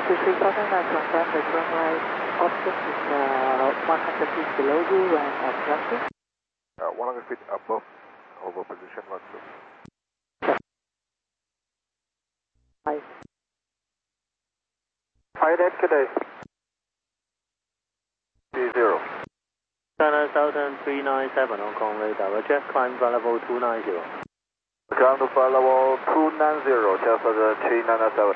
3000, that's confirmed. The runway option is 100 feet below you and at runway. 100 feet above over position 12. Hi. Hi, Dad, good day. 30. China Southern 397 Hong Kong radar, Roger, climb flight level 290. Ground to flight level 290, China Southern 397.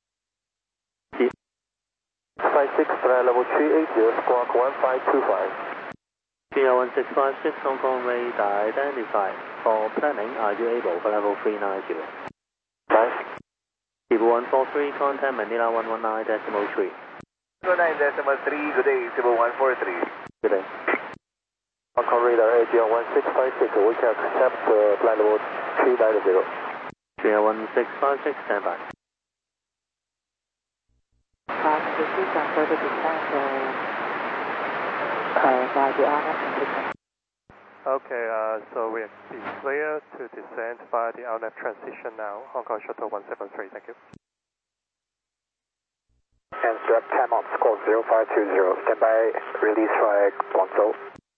56, flight level 380, squawk 1525. Sierra 1656 Hong Kong radar identified. For planning, are you able for level 390? Nice. People 143, contact Manila 119.3. 119.3, good day, Civil 143. Good day. Hong Kong radar AGL 1656, we can accept flight level 390. Sierra 1656, stand by. This is further descent by the RNAV transition. Okay, so we are clear to descend via the RNAV transition now. Hong Kong Shuttle 173, thank you. And strap 10 knots, squawk 0520, standby, release flag 10.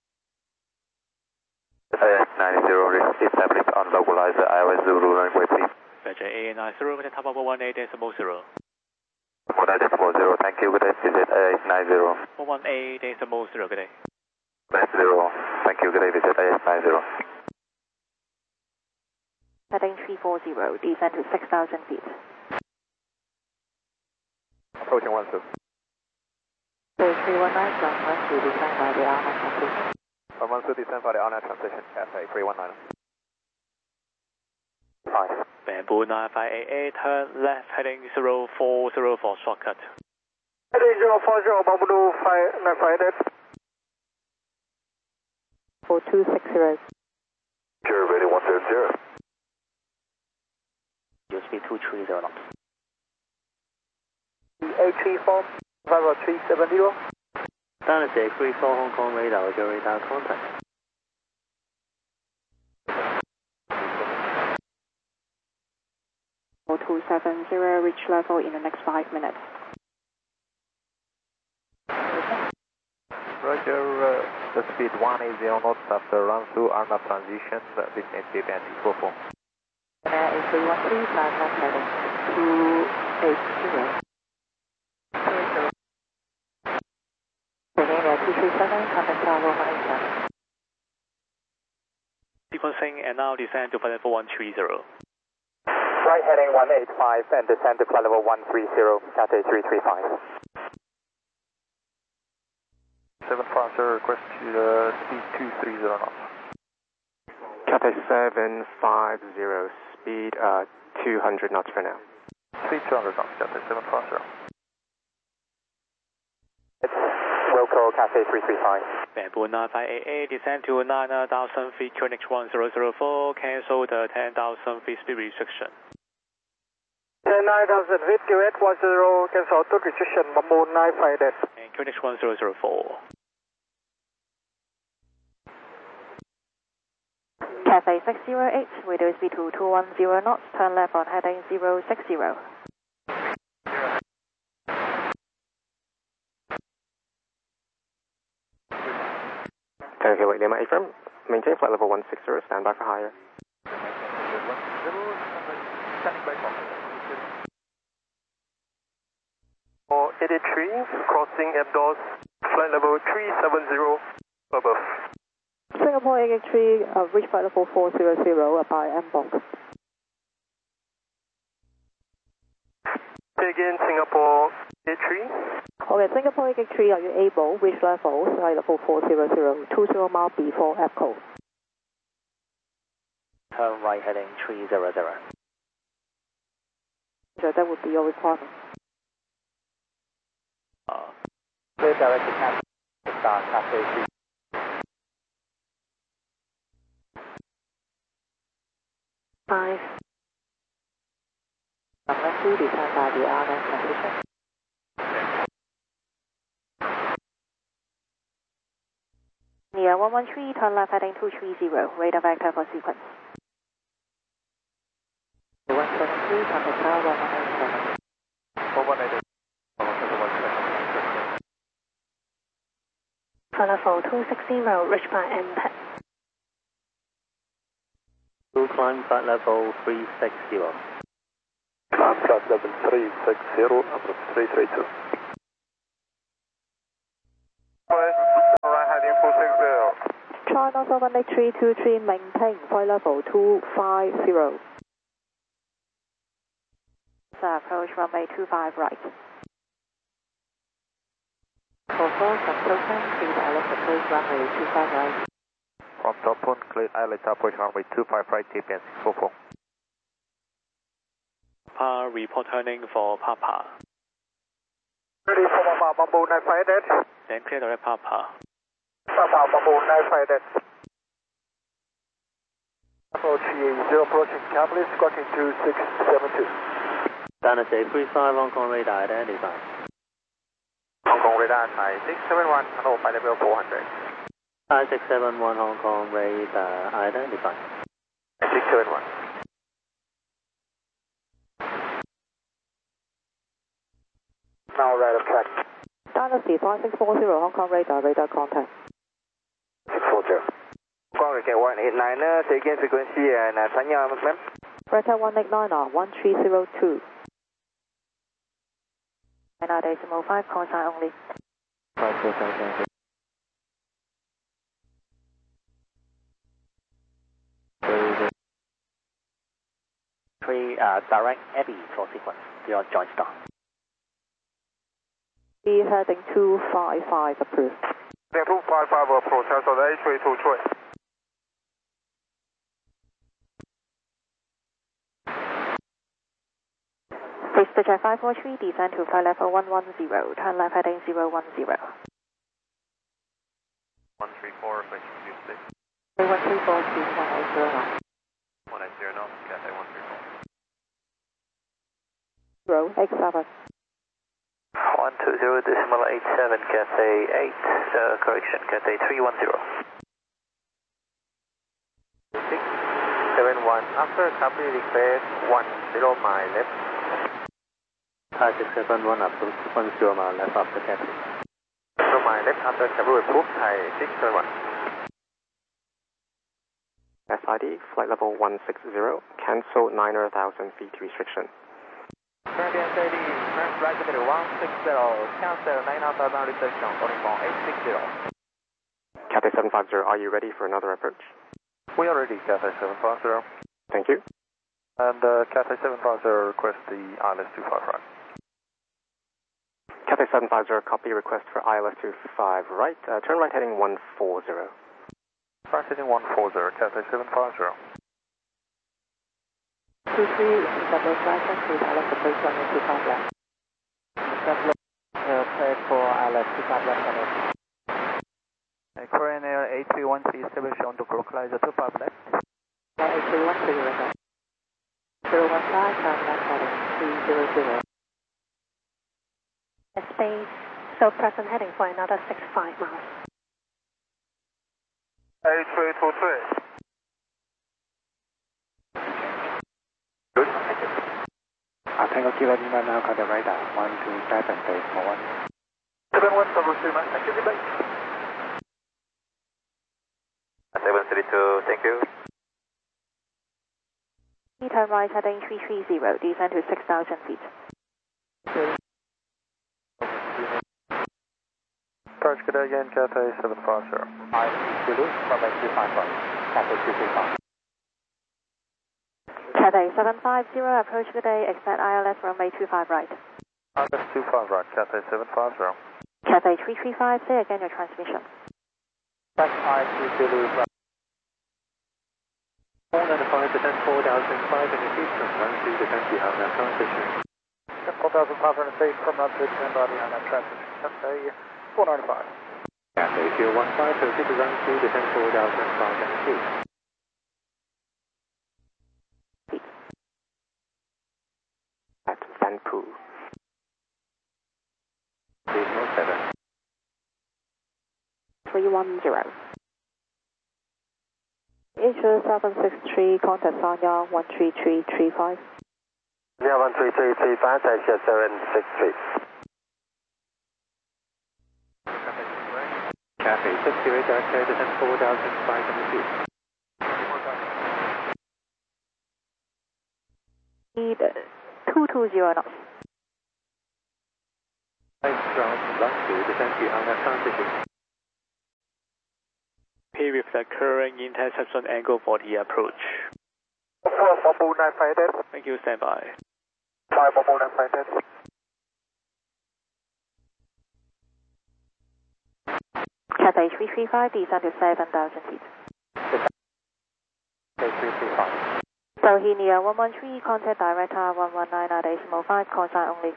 AS90, established on localizer IOS Zulu runway, please. Roger, AA90, with a top of 18.0. 19.0, thank you, good day, visit AS90. 18.0, good day. That's 0, thank you, good day, visit AS90. Heading 340, descend to 6,000 feet. Approaching 12. So 319, from 1 to descend by the RNAV transition. From 12, descend for the RNAV transition, FA 319. 5. Bamboo 9588, turn left, heading 040 for shortcut. Heading 040, Bamboo 9588. 4260. Sure, ready 130. USB 230 knots. A34, 50370. Dynasty 34 Hong Kong radar, with your radar contact. Or 270, reach level in the next 5 minutes. Roger, the speed 180 knots after run through RNAV transition, between Cape and 244. A313, flag left heading 280. Romania 237, contact tower 187. Sequencing and now descend to flight level 130. Right heading 185 and descend to flight level 130, Cathay 335. 7 Foster, request to speed 230 knots. Cathay 750, speed 200 knots for now. Speed 200 knots, Cathay 7 Foster. It's Wilco, Cathay 335. Bamboo 9588, descend to 9,000 feet, QNH 1004, cancel the 10,000 feet speed restriction. 9,000 feet, QNH 10, cancel to restriction, Bamboo 958. And QNH 1004. Cathay 608, radio speed to 210 knots, turn left on heading 060. Okay, wait, Lima A-firm, maintain flight level 160, stand by for higher. For 83, crossing Abdos, flight level 370, above. Singapore 83, reach flight level 400 by MBOX. Say again, Singapore 83. Okay, Singapore 83, are you able, reach level, flight level 400, 20 miles before APCO. Turn right heading 300. So that would be your requirement. Clear direct to Cathay 3. Five. Number 2, descend by the RNAV transition. Near 113, turn left heading 230, radar vector for sequence. 173, contact tower 187. 187. flight level 260, reached by impact. To climb flight level 360. Climb flight level 360, approach 332. Right heading 460. China 78323, maintain flight level 250. Approach runway 25 right. For first approaching, please ILS approach runway 25 right. From top point, clear ILS approach runway 25 right, TPN 644. Papa, report turning for Papa. Ready for Papa, Bamboo 95 dead. Then clear direct Papa. Papa, Bamboo 95 dead. Approach EA0 approaching carefully, squawking 2672. Dana J35, Hong Kong radar identified. Hong Kong radar, Thai 671, hello, flight level 400. Thai 671, Hong Kong radar identified. 671. Now right of track. Dynasty 5640, Hong Kong radar contact. 640. Hong Kong radar 189, say again frequency and Sanya, ma'am. Radar 189, 1302. 9.5, call sign only. 3 direct Abby for sequence. Your joint star. Be heading 255 approved. 255 approach, so the H323. Please check 543, descend to flight level 110, turn left heading 010. 134, request 26. 134, please 180 180 knots, Cathay 134. 087. 120.87, Cathay 8, correction, Cathay 310. 671, after copy request 10 mile left. Thai 671 up to 10 mile left after Cathay. 10 mile left after cable approved, Thai 671. SID, flight level 160, cancel 9,000 feet restriction. Current SID, current flight level 160, cancel 9,000 restriction, calling from 860. Cathay 750, are you ready for another approach? We are ready, Cathay 750. Thank you. And Cathay 750 request the ILS 25 right. Cathay 750, copy request for ILS 25 right, turn right heading 140. Right heading 140, Cathay 750. 23, double license, please ILS approach runway 25 left. Cleared for ILS 25 left heading. Korean Air A313 establish on the localizer 25 left. A313, 015, turn left heading 300. Space, so present heading for another 65 miles. A323. Good, thank you. Tango Kilo Lima now, cut the radar, 127, base 1. 71, double 3, thank you, goodbye. 732, thank you. Turn right heading 330, descend to 6,000 feet. Approach good again, Cathay 750. I Zulu, runway 25 right. Cathay 235. Cathay 750, approach good day, expect ILS runway 25 right. ILS 25 right, Cathay 750. Cathay 335, say again your transmission. Back I Zulu, 495 to 10,405 in the Houston, run to descend behind that transition. 10,500 feet from that to 10 body on that transition. Cathay 495. Cathay 015, proceed to run to descend 4,500 feet. At Vanpoo. 307. 310. Asia 763, contact Sanya 13335. Yeah, 13335, Asia 763. Cathay Okay, taxi radar, descent 4,500 feet. Speed 220 knots. Ground, left to descend to LNAV transition. P with the current interception angle for the approach. 449 Thank you, stand by. 549 Cathay 335, descend to 7,000 feet. Okay, 335. Bohemia 113, contact director 119.5, call sign only.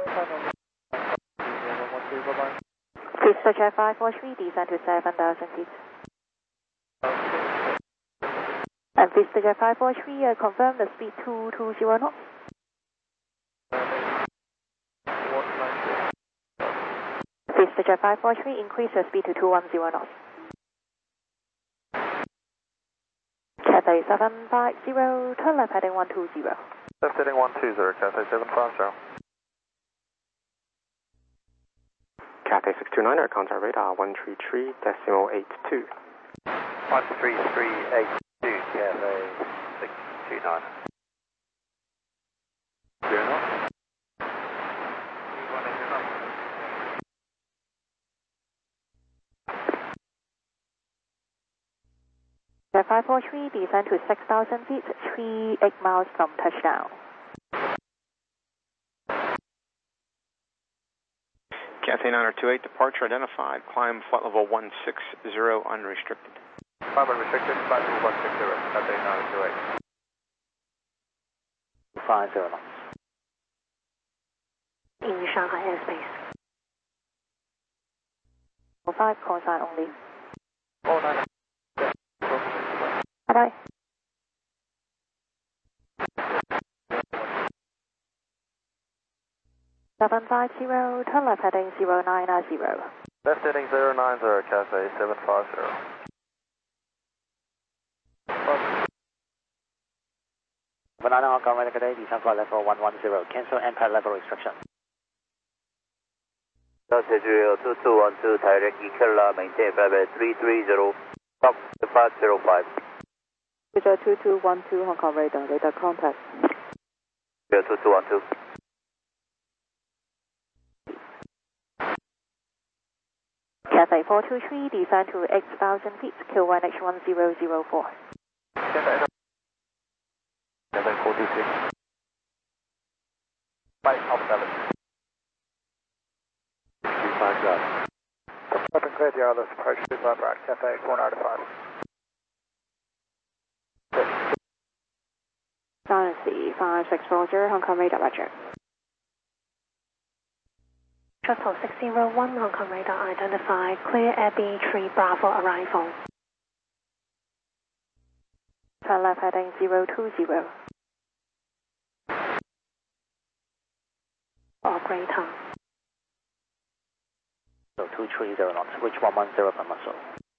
Vista Jet 543, descend to 7,000 feet. And Vista Jet 543, confirm the speed 220 knots. Vista Jet 543, increase the speed to 210 knots. Cathay 750, turn left heading 120. Left heading 120, Cathay 750. Cathay 629, contact radar 133.82. 13382, Cathay 629. 0 knots. Jet 543, descend to 6,000 feet, 38 miles from touchdown. Cathay 928, departure identified. Climb flight level 160 unrestricted. Climb unrestricted, flight level 160, Cathay 928. 50 knots. In Shanghai airspace. 5, call sign only. 49. Bye-bye. Seven 50, turn left heading 090. Left heading 090, Cathay 750. Banana Hong Kong Radar Cathay, descent flight level 110, cancel impact level restriction. Schedule 2212, direct Ikela, maintain flight 330, stop 505. 2212 Hong Kong radar contact. 2212. Cathay 423, descend to 8,000 feet, Q1H1004. Cathay 426. 5 35 yards. Up and clear the other approach to Brad, Cathay 495. Dynasty 5640, Hong Kong radar, roger. Shuttle 601, Hong Kong radar identified, clear Abbey 3 Bravo arrival. Turn left heading 020. Operator. So 230 knots, reach 110 per muscle.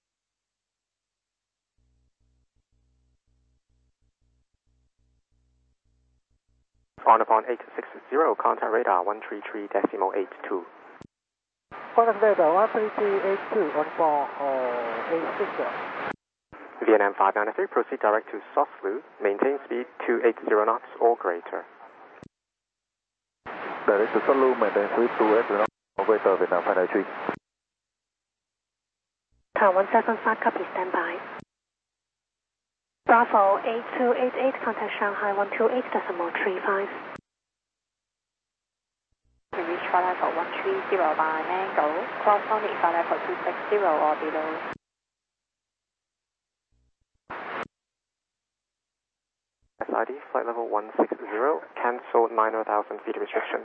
On upon 860, contact radar 133.82. Contact radar 13382 on board 860. Vietnam 593, proceed direct to Soslu, maintain speed 280 knots or greater. Direct to Soslu, maintain speed 280 knots or greater, Vietnam 593. Tower 175, copy, stand by. Bravo 8288, contact Shanghai 128.35. We reach flight level 130 by angle, corresponding flight level 260 or below. SID, flight level 160, cancel 9,000 feet restriction.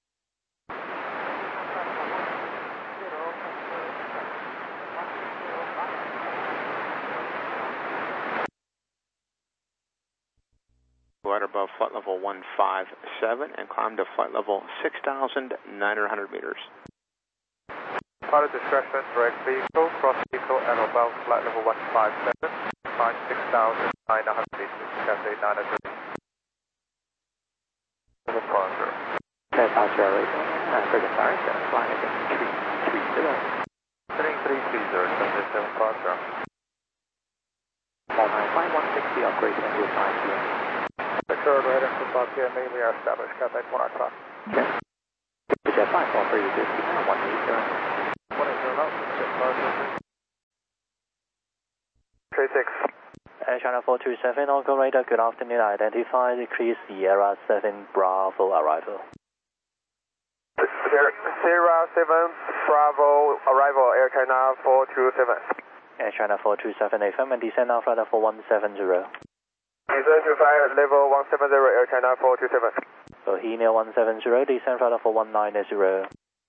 Right above flight level 157 and climb to flight level 6,900 meters. Pilot discretion, direct vehicle, cross vehicle, and above flight level 157, climb 6,900 meters, Cathay 930. Departure. Departure, present direction, flying again 330. Heading 330, 195, 160, upgrade to English 9 p.m. Secured right into Batia, mainly established, Cathay 1 o'clock. Okay. Jet 5, offer you 59, 180. 180 now, Jet 5. 36. Air China 427, on-call radar, good afternoon, identify decrease Sierra 7 Bravo arrival. Sierra 7 Bravo arrival, Air China 427. Air China 427 FM and descend now flight level 170. Descend to flight level 170, Air China 427. Bohemia 170, descend flight level 190.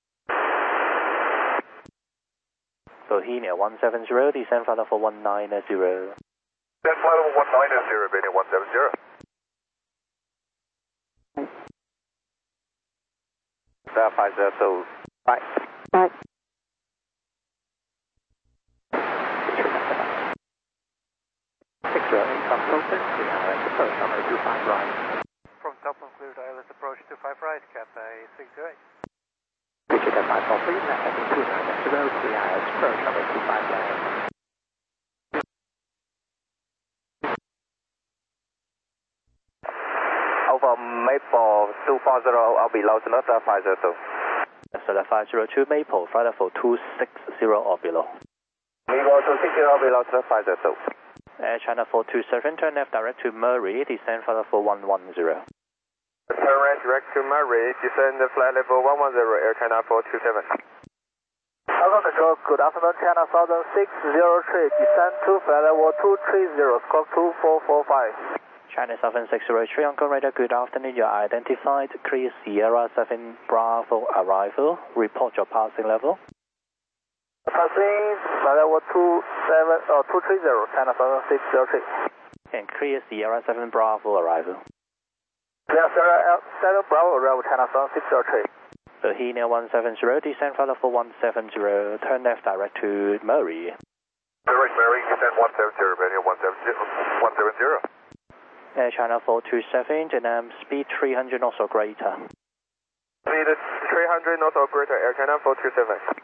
Bohemia 170, descend flight level 190. Descend flight level 190, Bohemia 170. That 50, bye. Bye. From Southern, clear ILS approach runway 25 right. From Southern, clear ILS approach 25 right, Cathay 608. Richard at 5 for free, left heading 290, clear ILS approach runway 25 left. Over Maple 240, I'll be loud enough, 502. So the 502 Maple, flight level 260 or below. Maple 260, I'll be loud enough, 502. Air China 427, turn left direct to Murray, descend flight level 110. Turn right direct to Murray, descend flight level 110, Air China 427. Hello Control, good afternoon, China Southern 603, descend to flight level 230, squawk 2445. China Southern 603, on-call radar, good afternoon, you are identified, clear Sierra 7 Bravo arrival, report your passing level. Passing flight level 230, China Southern 603. And clear Sierra 7 Bravo arrival. Clear Sierra 7 Bravo arrival, China Southern 603. Bohemia 170, descend flight level 170, turn left direct to Murray. Direct Murray, descend 170, Bohemia 170. Air China 427, Vietnam, speed 300 knots or greater. Speed 300 knots or greater, Air China 427.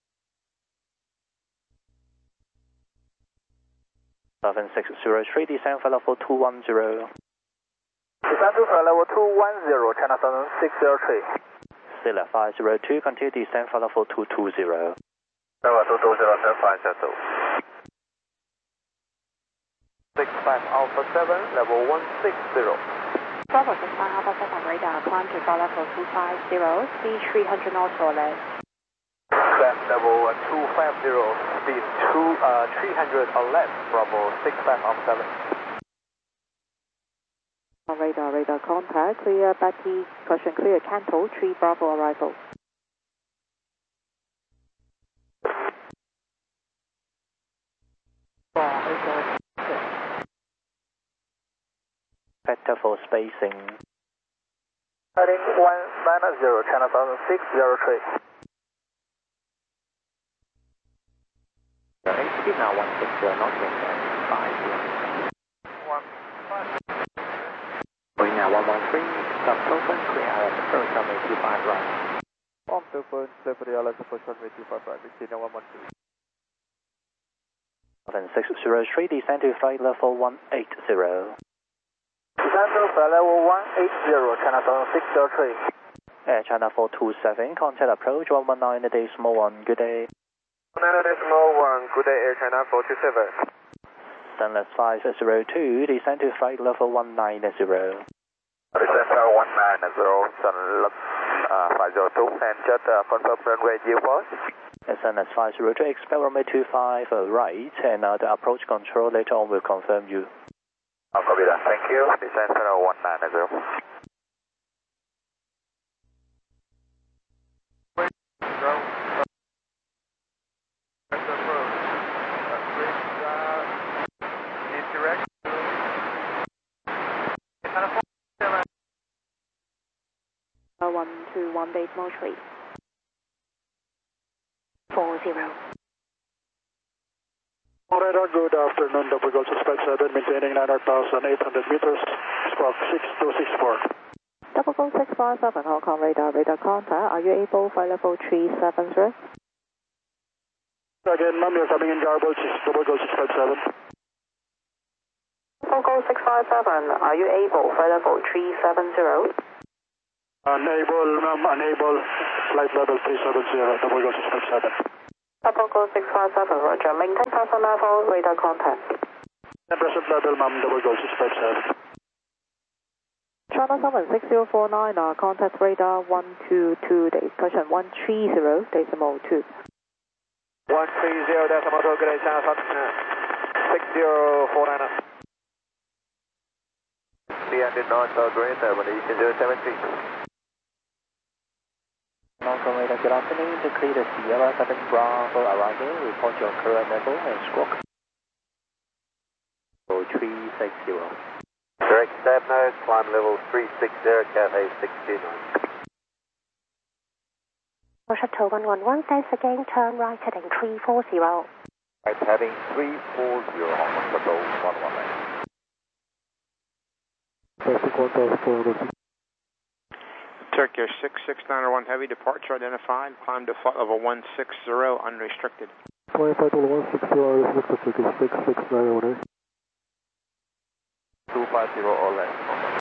Southern 603, descend flight level 210. Descend to flight level 210, China Southern 603. Still at 502, continue descend flight level 220. Level 220, 502. 65 Alpha 7, level 160. Bravo 65 Alpha 7 on radar, climb to flight level 250, speed 300 knots or less. Left level 250, speed 300 or less, Bravo 65 Alpha 7. On radar contact, clear Betty, caution clear Canto, 3 Bravo arrival. Vector for spacing. Heading 190, China Southern 603. Speed now 160, not wind and 5 p.m. 1 Bohemia 113, from Southern, clear ILS approach runway 25 right. From Southern, Safety ILS approach runway 25 right, Virginia 113. Southern 603, descend to flight level 180. Descend to flight level 180, China Southern 603. Air China 427, contact approach 119 decimal 1, good day. 1 good day, Air China 427. Sunless 502, descend to flight level 190. Descend to 190, Sunless 502, and just confirm runway GForce. Sunless 502, expect runway 25 right, and the approach control later on will confirm you. I'll copy that, thank you. Descend to 190. One to 1 decimal 3. 40. Radar, good afternoon, Double Gold Suspect 7, maintaining 9,800 meters, squawk 6264. Double Gold 657, Hong Kong radar contact, are you able flight level 370? Again, ma'am, you're coming in garbled, double go 657. Double go 657, are you able for level 370? Unable, ma'am, unable, flight level 370, double go 657. Double go 657, roger. Maintain present level, radar contact. Present level, ma'am, double go 657. China 76049, contact radar 122, discussion 130.2. 130.2, good day, China 6049. 300 knots, Great Termination 073. Hong Kong radar, good afternoon. Declare the Sierra 7 Bravo arrival. Report your current level and squawk. 360. Direct stab nose, climb level 360, Cathay 629. Shuttle 111, thanks again, turn right heading 340. Right heading 340, Hong Kong Shuttle 111. Turkish 66901 heavy departure identified. Climb to flight level 160 unrestricted. 25 to 160, this is Turkish 66901. 250 or less.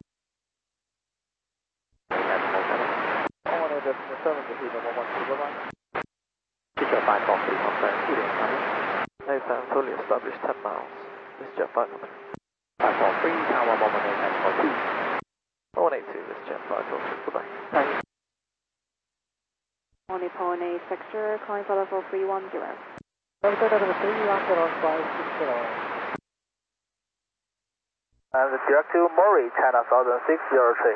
7 5 Foxtrot, confirm Nathan, fully established 10 miles. This is Jet 500. 543, Tower 118 and 42. 182, this is Jet 542, goodbye. Thanks. 1.860, climb for level 310. And direct to Mori, China 603.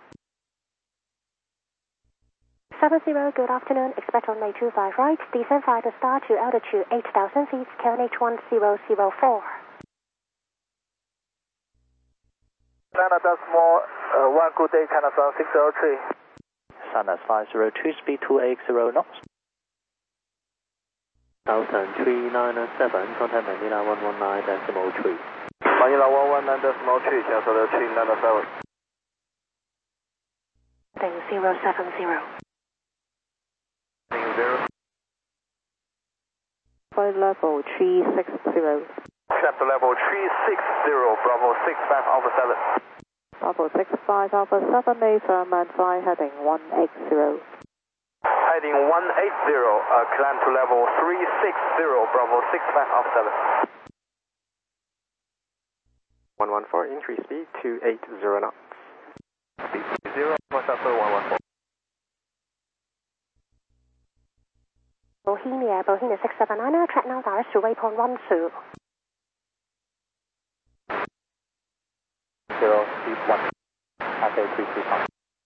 70, good afternoon. Expect on May 25 right. Descend via the star to altitude 8,000 feet, QNH 1004. China Decimal, 1 good day, China 603. Sundas 502, speed 280 knots. 1397, contact Manila 119.3. Manila 119.3, cancel the 397. Heading 070. 0. Flight level 360. Step to level 360, Bravo 65 Alpha 7. Bravo 65 Alpha 7, affirm and fly heading 180. Heading 180, climb to level 360, Bravo 65 Alpha 7. 114, increase speed 280 knots. Speed 0, what's up for 114? Bohemia 679, track now direct to waypoint 12. 0, speed 1. Cathay 335.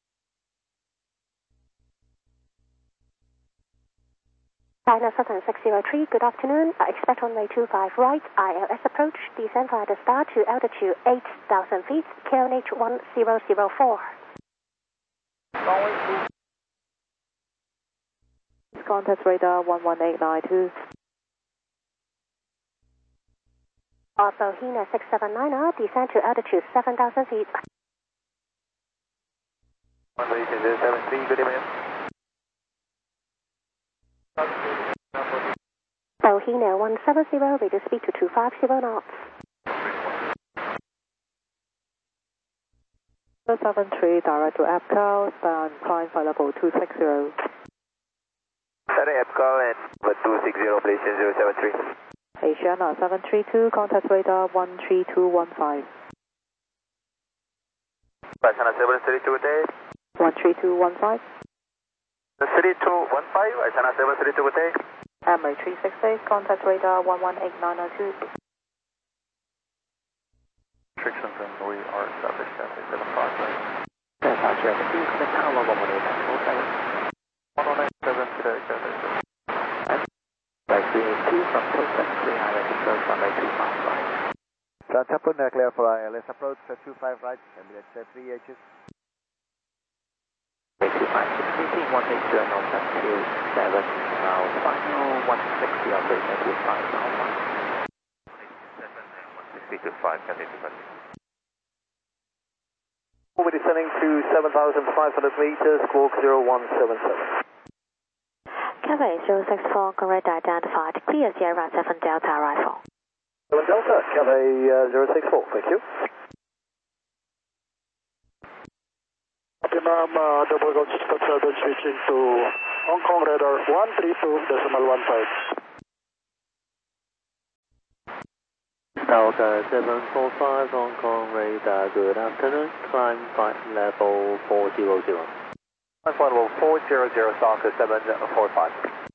China 7603, good afternoon. Expect on May 25 right, ILS approach, descend via the star to altitude 8,000 feet, QNH 1004. Contact radar 11892. Bohemia 679, descend to altitude 7,000 feet. 173, good evening. Bohemia 170, reduce speed to 250 knots. 73, direct to Apcal, stand climb flight level 260. Sorry, Epcol and 260, please, 073. Asiana 732, contact radar 13215. China 732 day. 13215. 3215, China 732 day. Emily 368, contact radar 118902. Restrictions and we are established at 75. Departure at 2, the Tower 118 197 today, Cathay 6. Right 382 from Process 3 Island approach on May 25 right. Chapuna clear for ILS approach 25 right, Emirates 3Hs. May 25, 618, 180 knots at 27, now final 160 operator to 5 now 1. 160 to 5, Cathay 200. We'll be descending to 7,500 meters, squawk 0177. Cathay 064, correct identified. Clear Sierra 7 Delta arrival. 7 Delta, Cathay 064, thank you. Vietnam, double Golf Step 7 switching to Hong Kong radar 132.15. Delta 745 Hong Kong radar, good afternoon. Climb flight level 400. Flight level 400, Delta 745.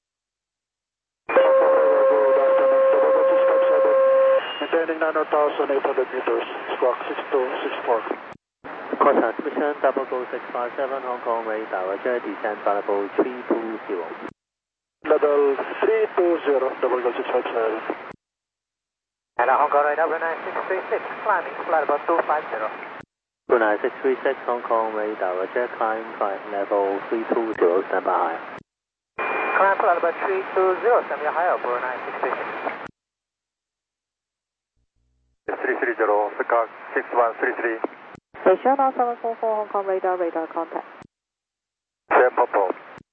Maintaining 9,800 meters, squawk 6264. Contact mission double Golf 657 Hong Kong radar, roger, descent flight level 320. Level 320, double Golf 657. And Hong Kong radar 9636, climbing flight about 250. 29636 Hong Kong radar, roger, climb flight level 320, stand by. Climb flight about 320, stand by higher, 9636. 330, Peacock 6133. Station 744 Hong Kong radar, radar contact. Same Purple.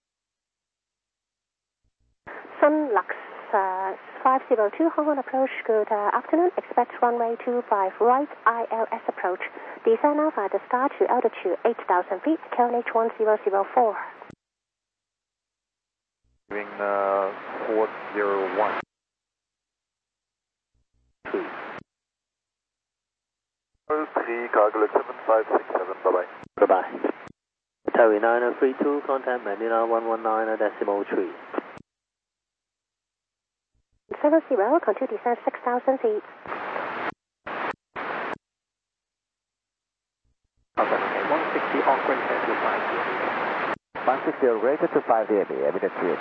Sun Lux 502 Hong Kong approach, good afternoon. Expect runway 25 right, ILS approach. Descend Alpha at the start to altitude 8,000 feet, QNH 1004. Doing 401. 3, cargo 7567, bye-bye. Bye-bye. Terry 9032, contact Manila 119.3. 70, continue descent 6,000 feet. Okay, 160 on grade to 5 DME. 160 rated to 5 DME, evidence 380.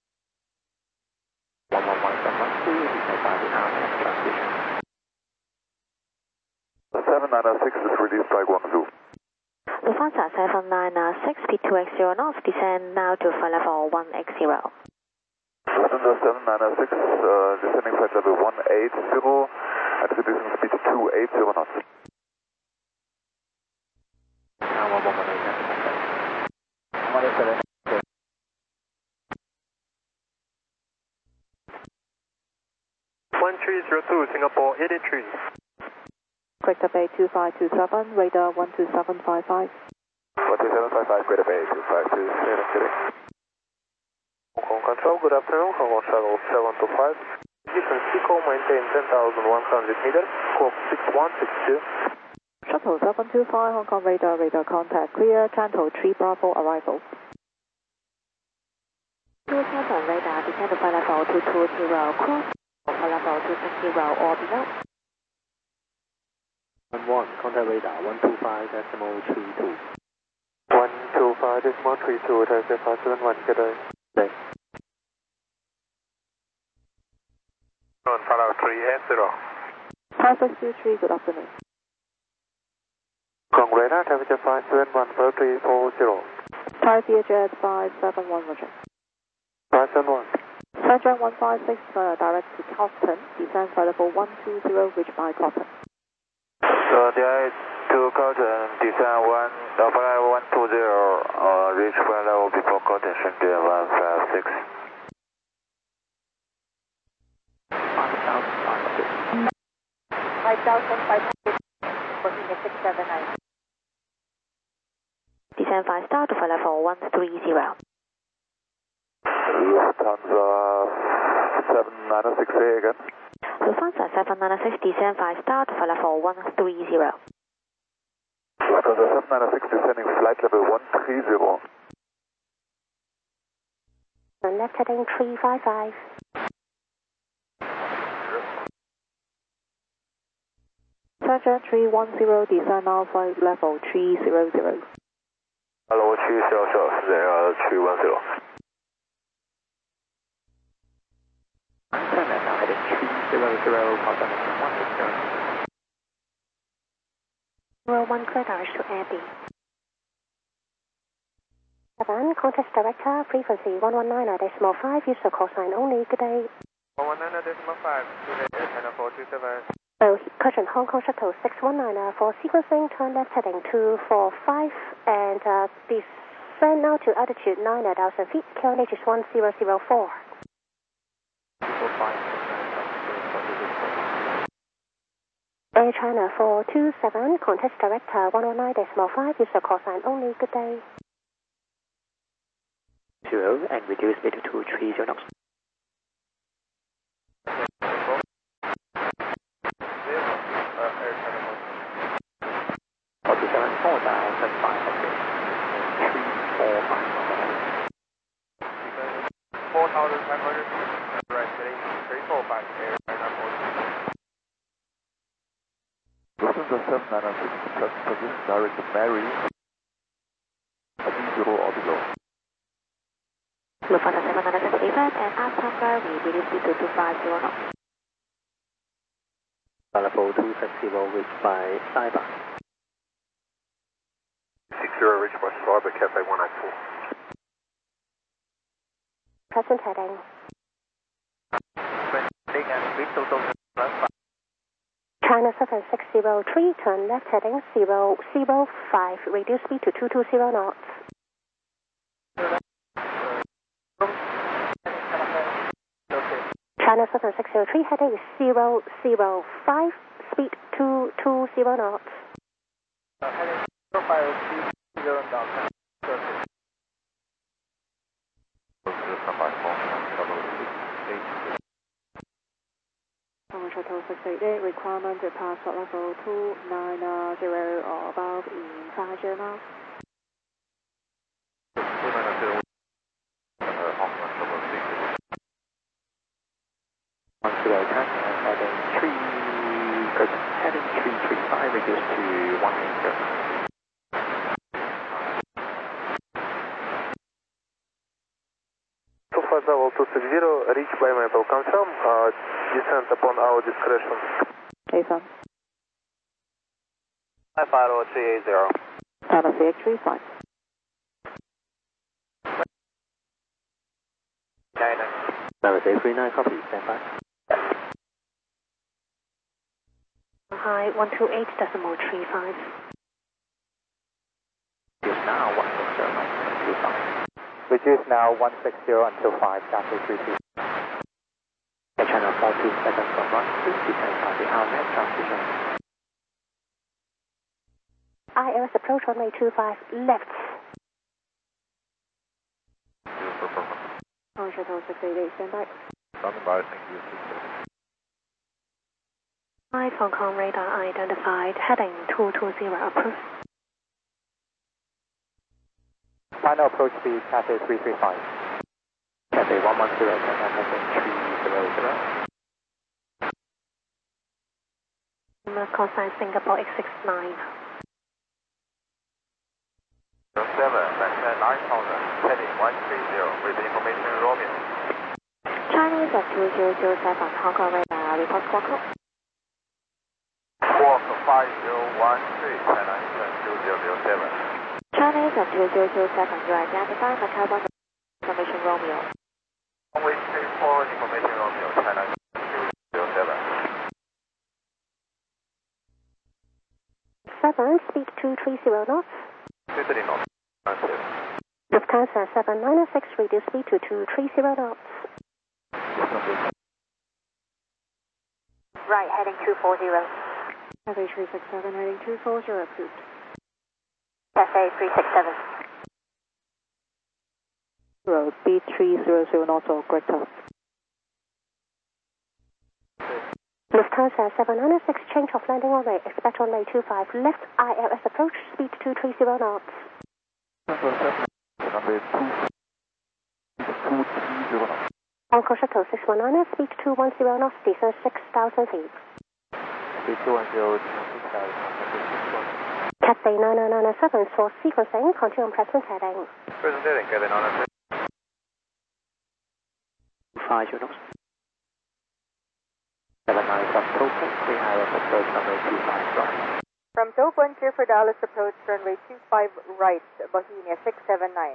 111.12, descent by the RF transition. 7906 is released by Guangzhou. Lufthansa 796, speed 2x0 knots, descend now to flight level 1x0. Lufthansa 796, descending flight level 180, attribution speed 280 knots. Now 118. 1302, Singapore 83. Greater Bay 2527, radar 12755. 12755, Greater Bay 2527. Hong Kong Control, good afternoon. Hong Kong Shuttle 725. Distance Pico, maintain 10,100 meters, squawk 6162. Shuttle 725 Hong Kong radar, radar contact. Clear, Canto 3 Bravo arrival. Southern radar, descend to flight level 220, cross flight level 260 or below. 11, contact radar 125.32. 125.32, Taxi 571, good day. Thanks. On follow 380. 5623, good afternoon. Kong radar, temperature 571, 4340. Thai VHS 571, roger. 571. Surgeon 156, direct to Coston, descend flight level 120, reach by Cotton. 28 to Cotton, descend 120, reach flight level before Cotton, Shenzhen 156. 5,500. 679. Descend 5 star to flight level 130. Lufthansa 796A again. Lufthansa 796, descend 5 star to flight level 130. Lufthansa 796 descending flight level 130. And left heading 355. Surgeon 310, descend now flight level 300. Hello, 300, 310. Turn that now heading 300, confirmation 160. 01 clear direct to Air B. 7, contest director, frequency 119.5, use the call sign only, good day. 119.5, good day, China 427. So, Curtin Hong Kong Shuttle 619 for sequencing, turn left heading 245, and Descend now to altitude 9,000 feet. QNH is 1004. Air China 427, contact director 109.5, user call sign only. Good day. 0 and reduce speed to 230 knots. Lufthansa 796, present position, direct to Mary, D0 orbital. Lufthansa 796 AFAT and Alhambra, we reduce speed to 250 knots. Level 260 reached by Cyber. 60 reached by Cyber, Cafe 184. Present heading. China 7603, turn left heading 005, reduce speed to 220 knots. China 7603, heading 005, speed 220 knots. Heading 050 knots. Shuttle 688, requirement to pass flight level 290 or above in 50 miles. 290, Hong Kong Shuttle 6. 120 heading 335, reduce to 180. Level 260, reach by Maple, confirm, descent upon our discretion. AFAM. 550 Papa CX35. 39, copy, stand by. Hi, 128.35. Is now 160.25. Reduce now 160 until 5, Cathay 33. Air China 427 from runway 2, descend by the outlet transition. ILS approach runway 25, left. On Shuttle 688, stand by. Standing by, thank you. 5 Hong Kong radar identified, heading 220, approach. Final approach speed, Cathay 335. Cathay 110, contact heading 300. Call sign Singapore X69. 7, maintain 9000, heading 130, with information Romeo. Chinese at 2007, Hong Kong radar, report squawk. Squawk 5013, China Eastern 2007. Chinese at 2007, you identify Macau 1 information Romeo. Runway 34, information Romeo, China Eastern 2007. 7, speed 230 knots. 230 knots. Lufthansa 796, reduce speed to 230 knots. Right, heading 240. Cathay 367, heading 240, approved. Cathay 367. Road B300 knots or greater. Lufthansa 796, change of landing runway, expect runway 25, left ILS approach, speed 230 knots. Runway 230 knots. Hong Kong Shuttle 619, speed 210 knots, descent 6,000 feet. Speed 210, 6,000. Cathay 9997 for sequencing, continue on present heading. Present heading, Cathay 996. 50 knots. 79 from Tokyo, 3 ILS approach runway 25 right. From Tokyo, clear for Dallas approach runway 25 right, Bohemia 679.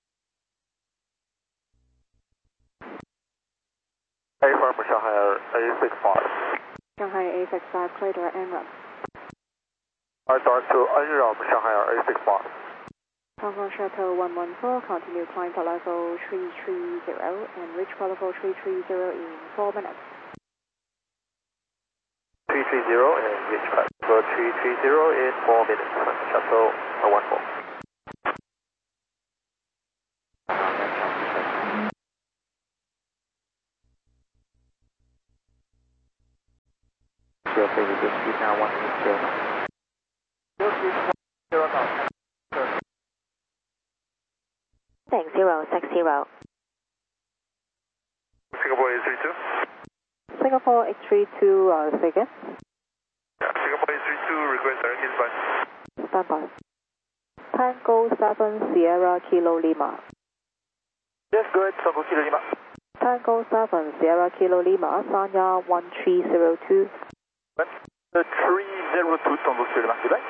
A firm for Shanghai A65. Shanghai A65, clear to NRAM. I start to NRAM Shanghai A65. Hong Kong Shuttle 114, continue climb for level 330 and reach for level 330 in 4 minutes. 330 and reach level 330 in 4 minutes. Shuttle 114. Okay with your speed now 160 knots. Your speed 10 knots. Thanks, 060. Singapore A32. Singapore X32, say again. Singapore A32, request direct inbound. Standby. Tango 7 Sierra Kilo Lima. Yes, go ahead, Tango Kilo Lima. Tango 7 Sierra Kilo Lima, Sanya 1302. 302 Tango Kilo Lima, goodbye.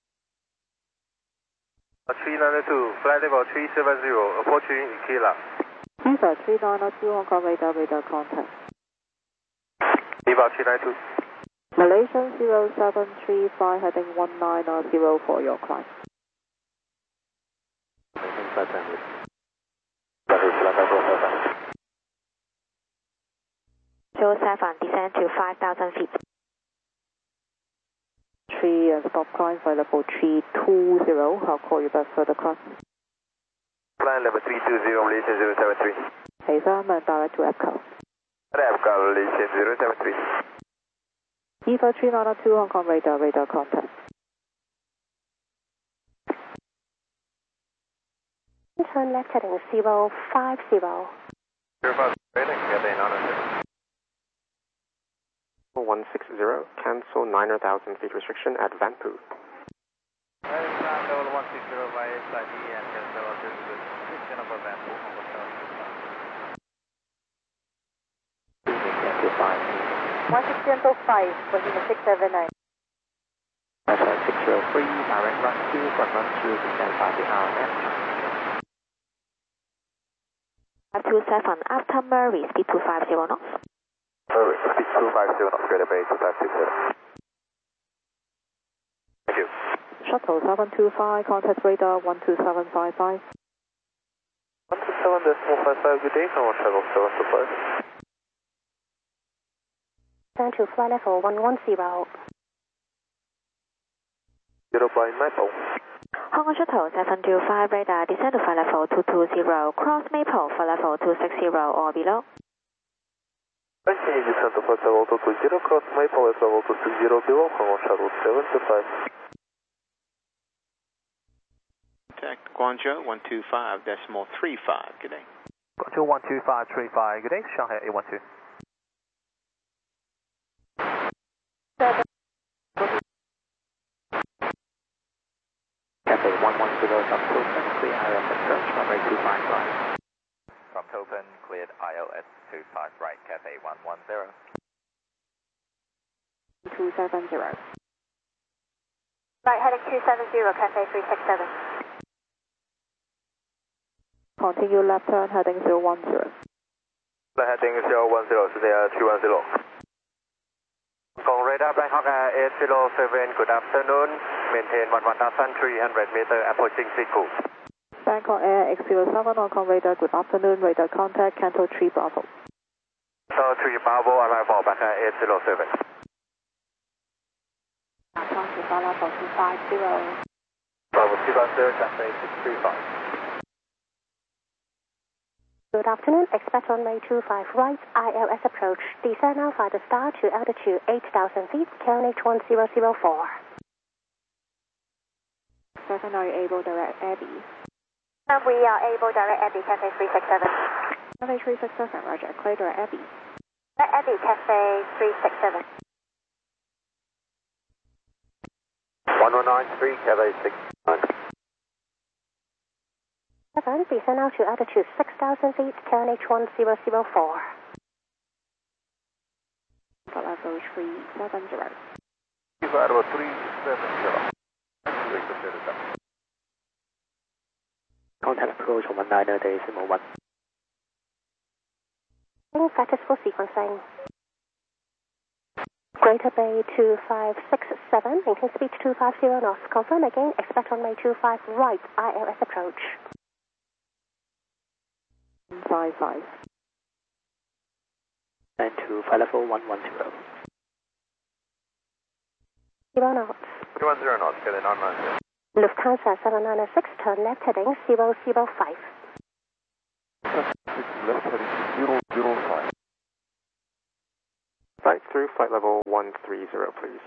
392, flight level 370, approaching Ikela. Viva 392, Hong Kong radar contact. Viva 392. Malaysian 0735 heading 190 for your climb. Joe 7, descend to 5,000 feet. 3 and stop climb for level 320. I'll call you back for the cross. Flight level 320, Malaysian 073. Hey, Sam, and direct to EPCO. EPCO, Malaysian 073. EVA 392, Hong Kong radar contact. Turn left heading 050. 05, rating, Cathay 160, cancel 9,000 feet restriction at Vanpu. Level 160 via SID and cancel restriction over Vanpu, Hong Kong Shuttle. 160 until 5, within the 679. That's 603, direct run 2, front run 2, descend by the RMS. 527, after Murray, speed 250 knots. Murray, speed 250 knots, Greater Bay 2560. Thank you. Shuttle 725, contact radar 12755. 127.55, good day, Hong Kong Shuttle 725. Turn to flight level 110. 0 by Maple. Hong Kong Shuttle 725, radar descend to flight level 220, cross Maple for level 260 or below. Continue descent to flight level 220, cross Maple at level 260 below, Hong Kong Shuttle 725. Contact Guangzhou 125.35, good day. Guangzhou 12535, good day, Shanghai A12. Cathay 110 from Tokyo, clear ILS approach, runway 25 right. From Tokyo, cleared ILS 25 right, Cathay 110. 270. Right heading 270, Cathay 367. Continue left turn heading 010. Heading 010, so they are 210. Hong Radar Bangkok Air 807, good afternoon. Maintain 1,300 meter approaching Siku. Bangkok Air X07, Hong Kong radar, good afternoon. Radar contact, Canto 3 Bravo. So 3 Bravo, arrival back at 807. Bravo 250. Bravo 250, Cathay 635. Good afternoon, expect runway 25 right, ILS approach. Descend now via the star to altitude 8,000 feet, QNH 1004. 7, are you able direct Abbey? We are able direct Abbey, Cathay 367. Cathay 367, roger, clear direct Abbey. Abbey, Cathay 367. 1193, Cathay 69. 7, descend now to altitude 6,000 feet, QNH 1004. Level 370. Level 370. Contact approach 19.1. Practice for sequencing. Greater Bay 2567, maintain speed 250 knots. Confirm again, expect runway 25 right, ILS approach. 55. And to flight level 110. 0 knots. 210 knots, get in on runway. Lufthansa 796, turn left heading 005. Left heading 005. Right through flight level 130, please.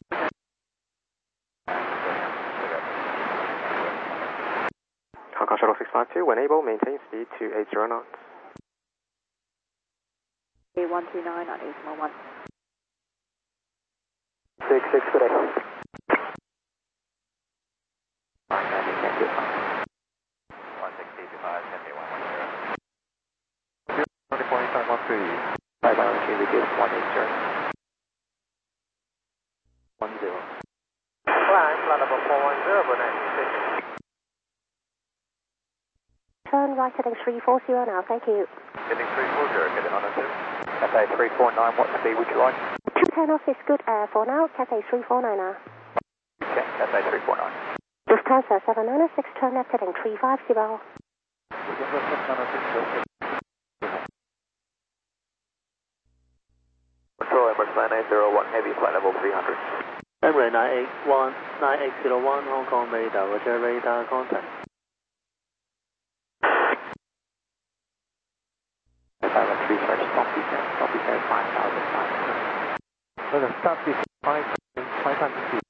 Hong Kong Shuttle 652, when able, maintain speed 280 knots. 139 on Asian 1. 66, good day. 513, reduce 180. 10. Climb, flight level 410, good night. Turn right heading 340 now, thank you. Heading 340, get in on runway. Cathay 349, what speed would you like? 210 off is good for now, Cathay 349 now. Okay, Cathay 349. Lufthansa 796, turn left heading 350. Control Emirates 9801, heavy flight level 300. Emirates 9801, Hong Kong radar, Roger, radar contact. 513, start descent 5,500. Start descent 500 feet.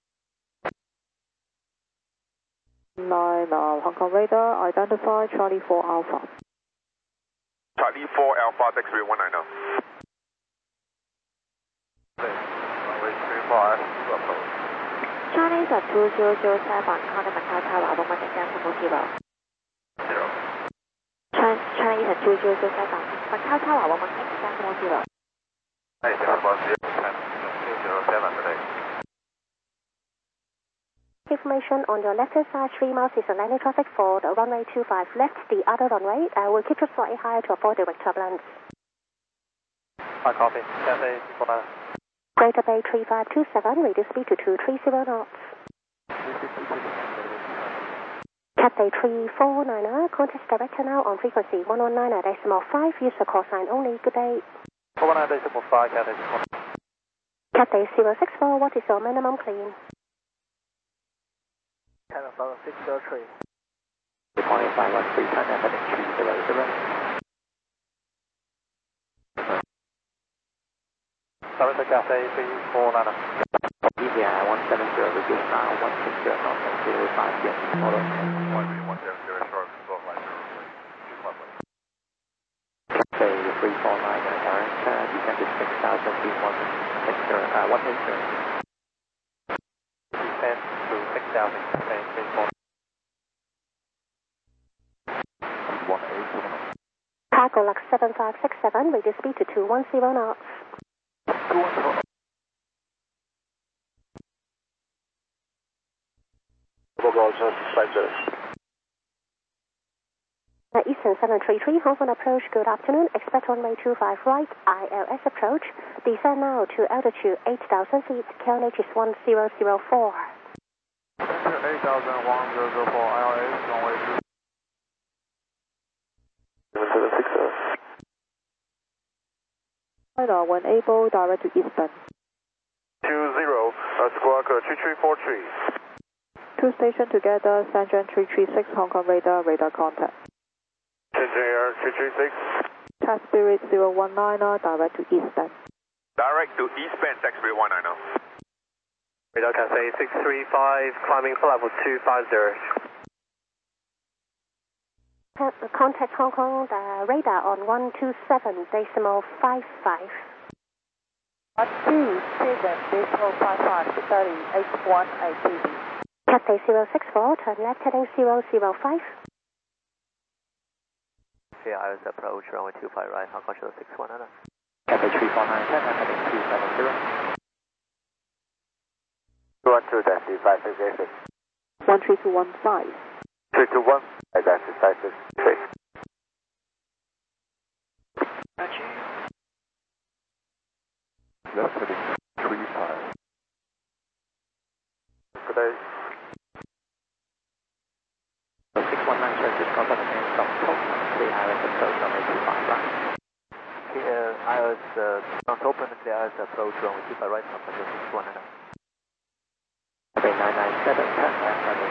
9 Hong Kong radar, identify Charlie 4 Alpha. Charlie 4 Alpha, taxi 190. Runway 25, approach. Chinese at 2007, contact Macau Tower, 110 0. 0. Chinese at 2007, Macau Tower, 110 0. 007 today. Information on your left-hand side, 3 miles is the landing traffic for the runway 25 left, the other runway. We'll keep it slightly higher to avoid direct turbulence. I copy. Cathay 4. Greater Bay 3527, reduce speed to 230 knots. Cathay 3490, contact director now on frequency 119.5, use the call sign only. Good day. 419.5, Cathay 4. Cathay 064, what is your minimum clean? China Southern 603. 513, turn left heading 300. Southern Cathay 349. India 170, reduce now 160 knots and 05 yet. Follow. 170, short, slow flight 0. Cathay 349, direct, descend to 6,000 feet, 180. Descend to 6,000, Cathay 349. 180. Cargo Lux 7567, reduce speed to 210 knots. 210. Eastern 733, Hong Kong approach, good afternoon. Expect runway 25 right, ILS approach. Descend now to altitude 8,000 feet, QNH is 1004. 8,104 ILS, runway 760. Radar, when able, direct to Eastern. 20, Squawk 3343. 2 station together, Shenzhen 336, Hong Kong radar, radar contact. Shenzhen Air 336. Tax Spirit 019, direct to Eastern. Direct to eastbound, taxi 190. Radar Cathay 635, climbing for level 250. Contact Hong Kong radar on 127.55. 127.55, 3818. Cathay 064, turn left heading 005. ILS approach, runway 25 right, Hong Kong Shuttle 619. Cathay 349, turn left heading 270. 212.566. 13215. 321, that's 563. Left heading 35. approach runway 25 right. ILS front open, clear ILS approach runway 25 right, San Francisco 61 and Cathay 997, turn left runway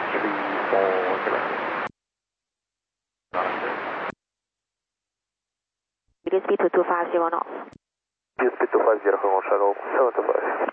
340. Speed 2250 knots. Speed 250, Hong Kong Shuttle 725.